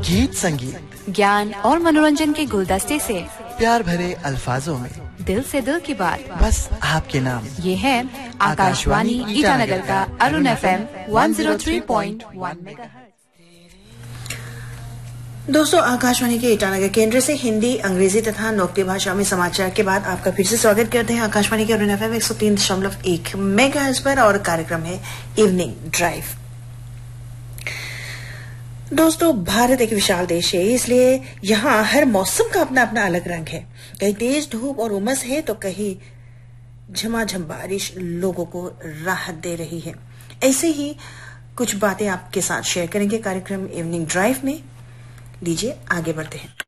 गीत संगीत, ज्ञान और मनोरंजन के गुलदस्ते से प्यार भरे अल्फाजों में दिल से दिल की बात, बस आपके नाम। ये है आकाशवाणी ईटानगर का अरुण FM 103.1 मेगाहर्ट्ज। दोस्तों, आकाशवाणी के ईटानगर केंद्र से हिंदी, अंग्रेजी तथा नौक्ती भाषा में समाचार के बाद आपका फिर से स्वागत करते हैं आकाशवाणी के अरुण FM 103.1 मेगाहर्ट्ज पर, और कार्यक्रम है इवनिंग ड्राइव। दोस्तों, भारत एक विशाल देश है, इसलिए यहाँ हर मौसम का अपना अपना अलग रंग है। कहीं तेज धूप और उमस है तो कहीं झमाझम बारिश लोगों को राहत दे रही है। ऐसे ही कुछ बातें आपके साथ शेयर करेंगे कार्यक्रम इवनिंग ड्राइव में। लीजिए आगे बढ़ते हैं।